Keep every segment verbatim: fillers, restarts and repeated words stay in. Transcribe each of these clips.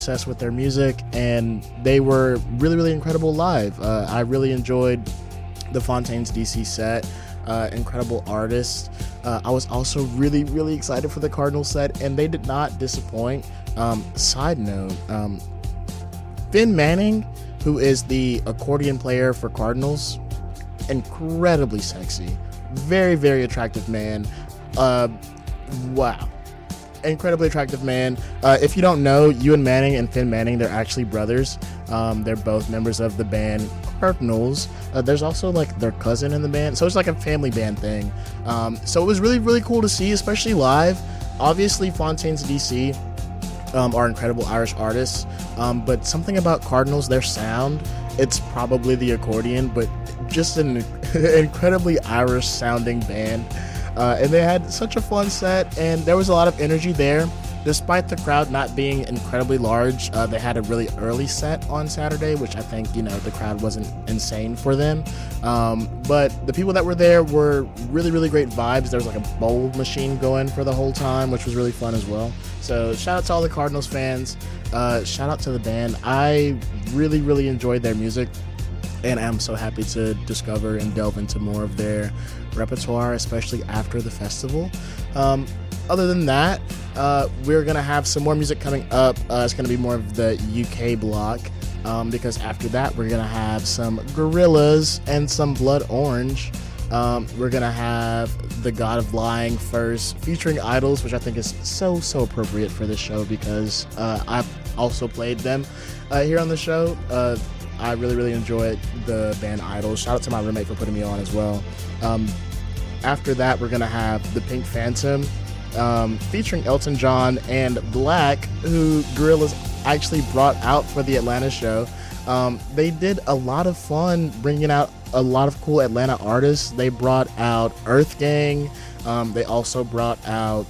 obsessed with their music, and they were really, really incredible live. Uh, I really enjoyed the Fontaines D C set. Uh, incredible artists. Uh, I was also really, really excited for the Cardinals set, and they did not disappoint. Um, side note, um, Finn Manning, who is the accordion player for Cardinals, incredibly sexy, very, very attractive man. Uh, wow. Incredibly attractive man. Uh, if you don't know, Ewan Manning and Finn Manning, they're actually brothers. Um, they're both members of the band Cardinals. Uh, there's also like their cousin in the band, so it's like a family band thing. Um, so it was really, really cool to see, especially live. Obviously, Fontaines D C um, are incredible Irish artists, um, but something about Cardinals, their sound, it's probably the accordion, but just an incredibly Irish sounding band. Uh, and they had such a fun set, and there was a lot of energy there. Despite the crowd not being incredibly large, uh, they had a really early set on Saturday, which I think, you know, the crowd wasn't insane for them. Um, but the people that were there were really, really great vibes. There was like a bowl machine going for the whole time, which was really fun as well. So shout out to all the Cardinals fans. Uh, shout out to the band. I really, really enjoyed their music, and I'm so happy to discover and delve into more of their repertoire, especially after the festival. Um, other than that, uh, we're going to have some more music coming up. Uh, it's going to be more of the U K block, um, because after that, we're going to have some Gorillaz and some Blood Orange. Um, we're going to have The God of Lying first, featuring Idols, which I think is so, so appropriate for this show because uh, I've also played them uh, here on the show. Uh, I really, really enjoyed the band Idols. Shout out to my roommate for putting me on as well. Um, after that, we're going to have The Pink Phantom, um, featuring Elton John and Black, who Gorillaz actually brought out for the Atlanta show. Um, they did a lot of fun bringing out a lot of cool Atlanta artists. They brought out Earth Gang. Um, they also brought out...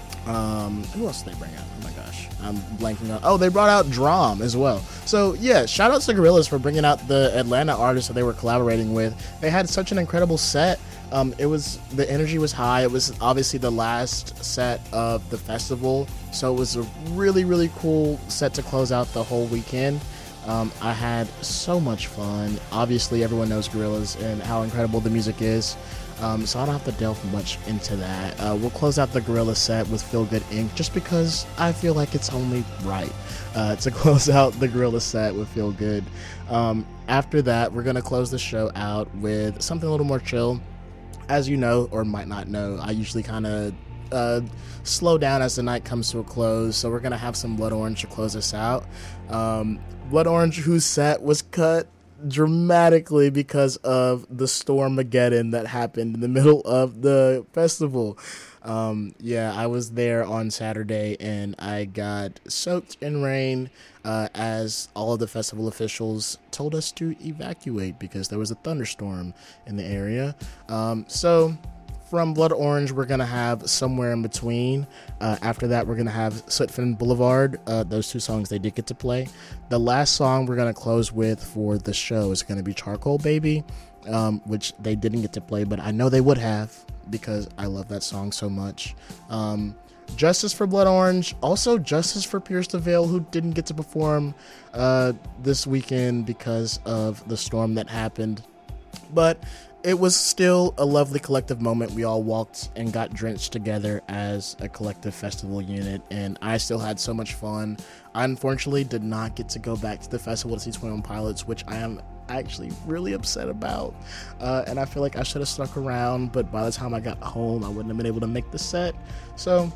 Um, who else did they bring out? Oh my gosh, I'm blanking on. Oh, they brought out Drum as well. So yeah, shout out to Gorillaz for bringing out the Atlanta artists that they were collaborating with. They had such an incredible set. Um, it was the energy was high. It was obviously the last set of the festival, so it was a really, really cool set to close out the whole weekend. Um, I had so much fun. Obviously, everyone knows Gorillaz and how incredible the music is. Um, so I don't have to delve much into that. Uh, we'll close out the Gorillaz set with Feel Good Incorporated just because I feel like it's only right uh, to close out the Gorillaz set with Feel Good. Um, after that, we're going to close the show out with something a little more chill. As you know, or might not know, I usually kind of uh, slow down as the night comes to a close. So we're going to have some Blood Orange to close us out. Um, Blood Orange, whose set was cut dramatically because of the Stormageddon that happened in the middle of the festival. Um, yeah, I was there on Saturday and I got soaked in rain uh, as all of the festival officials told us to evacuate because there was a thunderstorm in the area. Um, so from Blood Orange, we're going to have Somewhere in Between. Uh, after that, we're going to have Sutphin Boulevard. Uh, those two songs they did get to play. The last song we're going to close with for the show is going to be Charcoal Baby, um, which they didn't get to play, but I know they would have because I love that song so much. Um, Justice for Blood Orange. Also, Justice for Pierce the Veil, who didn't get to perform uh, this weekend because of the storm that happened. But it was still a lovely collective moment. We all walked and got drenched together as a collective festival unit, and I still had so much fun. I unfortunately did not get to go back to the festival to see twenty-one Pilots, which I am actually really upset about. Uh, and I feel like I should have stuck around, but by the time I got home, I wouldn't have been able to make the set. So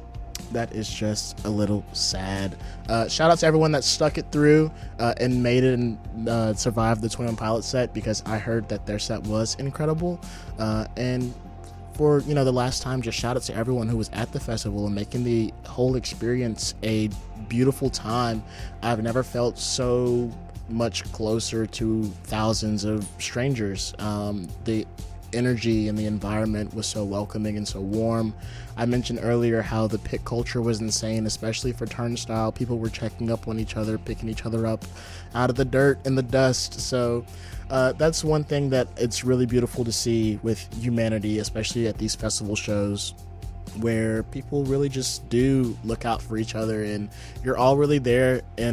that is just a little sad. Uh, shout out to everyone that stuck it through uh, and made it and uh, survived the twenty-one Pilots set, because I heard that their set was incredible. Uh, and for, you know, the last time, just shout out to everyone who was at the festival and making the whole experience a beautiful time. I've never felt so much closer to thousands of strangers. Um, the energy and the environment was so welcoming and so warm. I mentioned earlier how the pit culture was insane, especially for Turnstile. People were checking up on each other, picking each other up out of the dirt and the dust. So uh, that's one thing that it's really beautiful to see with humanity, especially at these festival shows. where people really just do look out for each other, and you're all really there in